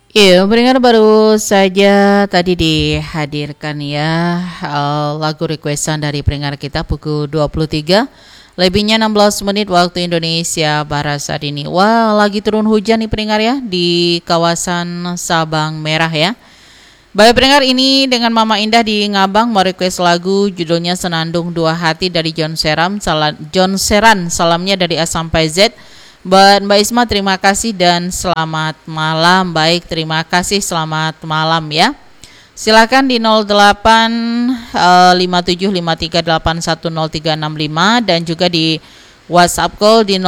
Iya, pendengar baru saja tadi dihadirkan ya lagu requestan dari pendengar kita pukul 23 lebihnya 16 menit waktu Indonesia Barat saat ini. Wah, lagi turun hujan nih pendengar ya di kawasan Sabang Merah ya. Baik pendengar, ini dengan Mama Indah di Ngabang mau request lagu judulnya Senandung Dua Hati dari John Seran, salamnya dari A sampai Z. Buat Mbak Isma terima kasih dan selamat malam. Baik, terima kasih, selamat malam ya. Silakan di 08 5753810365 dan juga di WhatsApp call di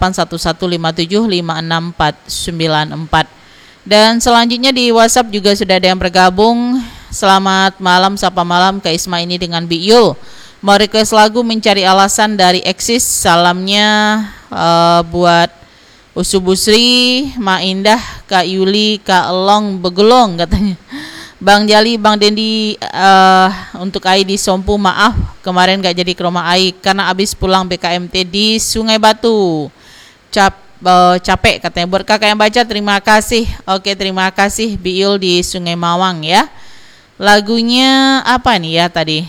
0811575649. Dan selanjutnya di WhatsApp juga sudah ada yang bergabung. Selamat malam, sapa malam ke Isma ini dengan Bi Yul. Mau request lagu Mencari Alasan dari Eksis. Salamnya buat Usu Busri, Ma Indah, Kak Yuli, Kak Elong Begulong katanya. Bang Jali, Bang Dendi, untuk Ai di Sompu, maaf kemarin gak jadi ke rumah Ai karena abis pulang BKMT di Sungai Batu. Capek katanya. Buat kakak yang baca terima kasih. Oke, terima kasih Biul di Sungai Mawang ya. Lagunya apa nih ya tadi?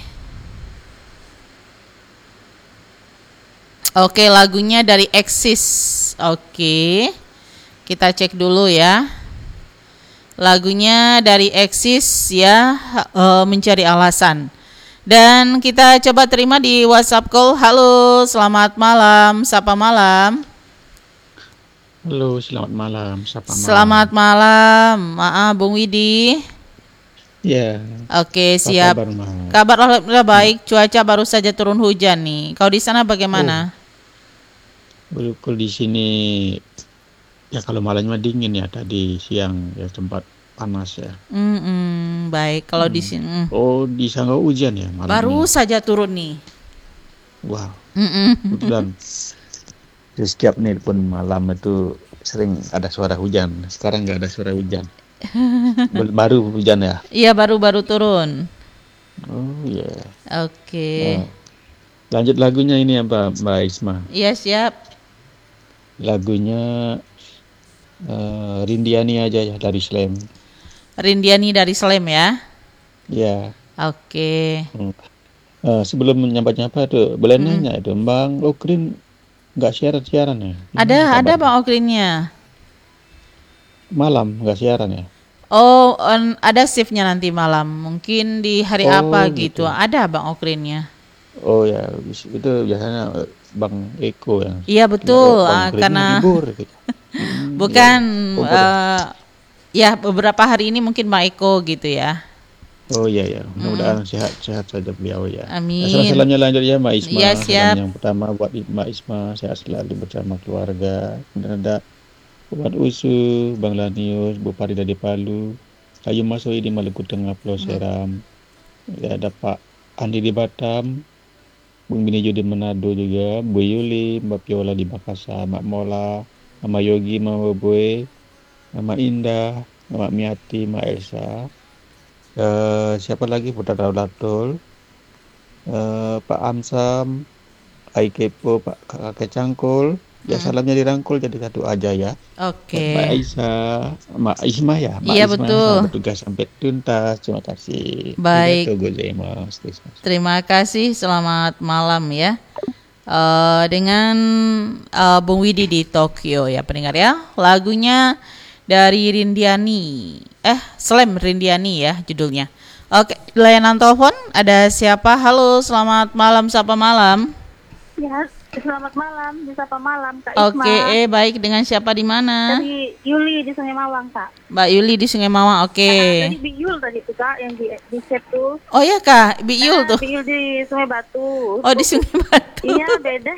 Oke, lagunya dari Exis. Oke, kita cek dulu ya. Lagunya dari Exis ya, Mencari Alasan. Dan kita coba terima di WhatsApp call. Halo, selamat malam, sapa malam. Halo, selamat malam. Sapa malam. Selamat malam, maaf Bung Widi. Ya. Oke, siap. Kabar alhamdulillah baik. Cuaca baru saja turun hujan nih. Kau di sana bagaimana? Kalau di sini ya kalau malamnya dingin ya, tadi siang ya sempat panas ya. Baik. Kalau di sini. Oh, di sana hujan ya malam baru ini. saja turun nih. Wow. Dan setiap nelpon malam itu sering ada suara hujan. Sekarang nggak ada suara hujan. Baru hujan ya? Iya, baru turun. Oh iya. Oke. Lanjut lagunya ini apa Mbak Isma? Iya, siap. Lagunya Rindiani aja ya dari Slam. Rindiani dari Slam ya? Ya. Oke. Sebelum nyapa tuh, boleh nanya itu Bang Okrin nggak siaran ya? Ada Bang Okrinnya. Malam nggak siaran ya? Oh, ada shiftnya nanti malam. Mungkin di hari apa gitu. Ada Bang Okrinnya. Oh ya, itu biasanya Bang Eko ya. Iya betul, karena libur, gitu. Bukan ya beberapa hari ini mungkin Bang Eko gitu ya. Oh iya, mudah-mudahan sehat saja beliau ya. Amin. Salam-salamnya lanjut ya Mbak Isma. Iya, siap. Salam yang pertama buat Mbak Isma, sehat selalu bersama keluarga. Kemudian ada buat Usu, Bang Lanius, Bu Farida di Palu, Ayu Masoi di Maluku Tengah, Pulau Seram. Ya, ada Pak Andi di Batam, Bung Binijo di Manado juga, Bu Yuli, Mbak Piola di Makassar, Mak Mola, Mama Yogi, Mama Boy, Mama Indah, Mama Miati, Mak Elsa. Siapa lagi? Putra Daulatul, Pak Amsam, Aikepo, Pak Kakek Cangkul. Ya salamnya dirangkul jadi satu aja ya. Oke. Mbak Aisyah, Mbak Isma ya. Mbak iya Isma, betul. Bertugas sampai tuntas. Terima kasih. Baik. Terima kasih. Selamat malam ya. Dengan Bung Widi di Tokyo ya pendengar ya. Lagunya dari Rindiani. Slam Rindiani ya judulnya. Oke, layanan telepon ada siapa? Halo, selamat malam, sapa malam. Ya, selamat malam, di sapa malam Kak Isma. Oke, baik, dengan siapa di mana? Dari Yuli di Sungai Mawang Kak. Mbak Yuli di Sungai Mawang, oke. Tadi Bi Yul tadi tuh Kak yang di set tuh. Oh iya Kak, Bi Yul tuh. Bi Yul di Sungai Batu. Oh di Sungai Batu. Iya beda.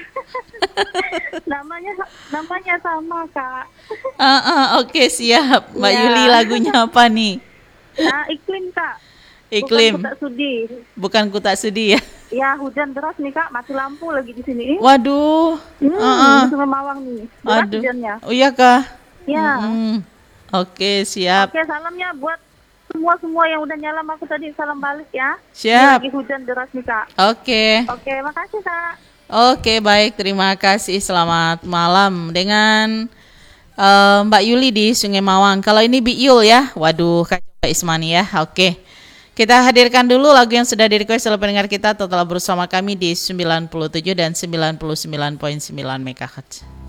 namanya sama Kak. Oke, siap. Mbak Yuli lagunya apa nih? Iklim Kak. Iklim. Bukan ku tak sudi ya. Ya hujan deras nih Kak, mati lampu lagi di sini. Waduh. Di Sungai Mawang nih. Deras hujannya. Oh iya Kak. Ya. Oke, siap. Oke, salamnya buat semua yang udah nyalam aku tadi, salam balik ya. Siap. Lagi hujan deras nih Kak. Oke. Oke, makasih Kak. Oke, baik, terima kasih. Selamat malam dengan Mbak Yuli di Sungai Mawang. Kalau ini Bi Yul ya. Waduh, kacau Mbak Ismani ya. Oke. Kita hadirkan dulu lagu yang sudah di-request oleh pendengar kita. Total bersama kami di 97 dan 99,9 MHz.